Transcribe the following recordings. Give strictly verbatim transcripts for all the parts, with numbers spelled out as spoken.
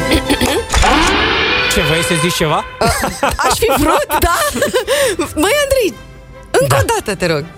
Ce, vrei să zici ceva? Aș fi vrut, da? Măi, Andrei, încă da. o dată, te rog.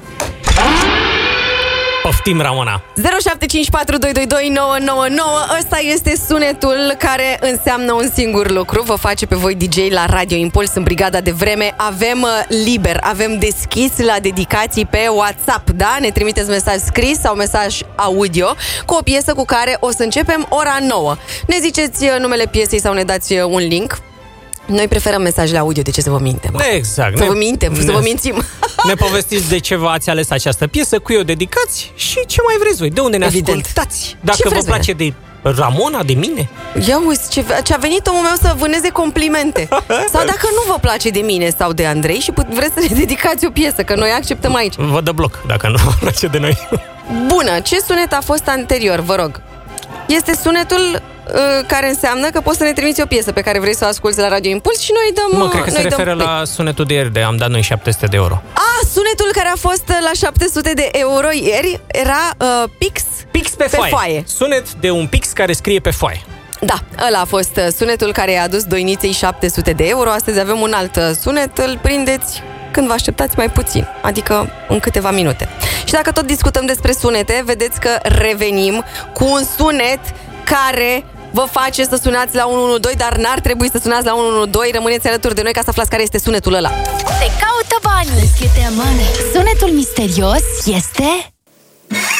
Poftim, Ramona. zero șapte cinci patru doi doi doi nouă nouă nouă. Ăsta este sunetul care înseamnă un singur lucru. Vă face pe voi D J la Radio Impuls în Brigada de Vreme. Avem liber, avem deschis la dedicații pe WhatsApp, da? Ne trimiteți mesaj scris sau mesaj audio cu o piesă cu care o să începem ora nouă. Ne ziceți numele piesei sau ne dați un link. Noi preferăm mesajele audio, de ce să vă mintem? Exact. Să ne, vă mintem, ne, să vă mințim. Ne povestiți de ce v-ați ales această piesă, cu eu dedicați și ce mai vreți voi, de unde ne Evident. ascultați. Dacă vă place de Ramona, de mine. Ia uite, ce, ce a venit omul meu să vâneze complimente. Sau dacă nu vă place de mine sau de Andrei și put, vreți să ne dedicați o piesă, că noi acceptăm aici. Vă dă bloc, dacă nu vă place de noi. Bună, ce sunet a fost anterior, vă rog? Este sunetul uh, care înseamnă că poți să ne trimiți o piesă pe care vrei să o asculți la Radio Impuls și noi dăm... Mă, cred că noi se referă dăm la sunetul de ieri, de am dat noi șapte sute de euro. Ah, sunetul care a fost la șapte sute de euro ieri era uh, pix, pix pe, pe foaie. foaie. Sunet de un pix care scrie pe foaie. Da, ăla a fost sunetul care a adus Doiniței șapte sute de euro. Astăzi avem un alt sunet, îl prindeți când vă așteptați mai puțin, adică în câteva minute. Și dacă tot discutăm despre sunete, vedeți că revenim cu un sunet care vă face să sunați la unu unu doi, dar n-ar trebui să sunați la unu unu doi. Rămâneți alături de noi ca să aflați care este sunetul ăla. Te caută banii. Sunetul misterios este...